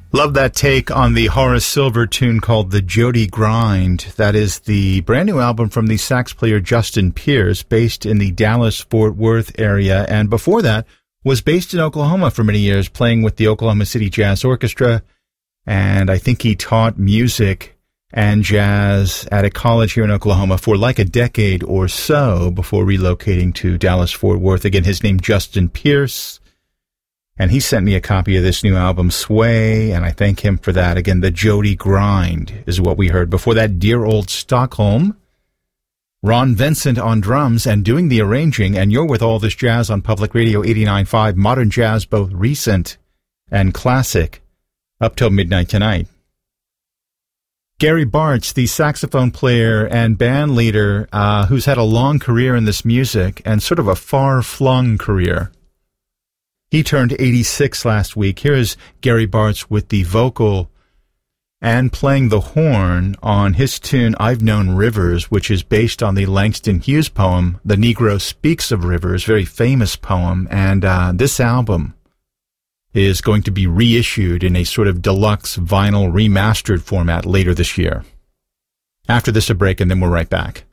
Love that take on the Horace Silver tune called The Jody Grind. That is the brand new album from the sax player Justin Pierce, based in the Dallas-Fort Worth area, and before that was based in Oklahoma for many years, playing with the Oklahoma City Jazz Orchestra, and I think he taught music and jazz at a college here in Oklahoma for like a decade or so before relocating to Dallas-Fort Worth. Again, his name Justin Pierce. And he sent me a copy of this new album, Sway, and I thank him for that. Again, The Jody Grind is what we heard. Before that, Dear Old Stockholm, Ron Vincent on drums and doing the arranging, and you're with All This Jazz on Public Radio 89.5, modern jazz, both recent and classic, up till midnight tonight. Gary Bartz, the saxophone player and band leader who's had a long career in this music and sort of a far-flung career. He turned 86 last week. Here is Gary Bartz with the vocal and playing the horn on his tune I've Known Rivers, which is based on the Langston Hughes poem, The Negro Speaks of Rivers, very famous poem. And this album is going to be reissued in a sort of deluxe vinyl remastered format later this year. After this, a break, and then we're right back.